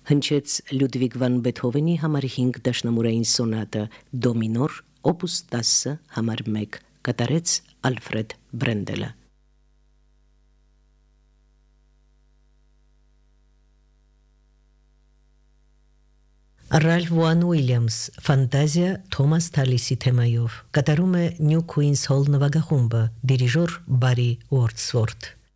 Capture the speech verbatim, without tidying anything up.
հնչեց Լյուդվիգ վան Բեթհովենի համար հինգ դաշնամուրային սոնատը դո մինոր օպուս տասը համար մեկ, կատարեց Ալֆրեդ Բրենդելը։ Ռալֆ Վան Ուիլյամս Ֆանտազիա Թոմաս Թալիսի թեմայով կատարում է New Queen's Hall նվագախումբը, դիրիժոր Բարի Ուորդսվորթ։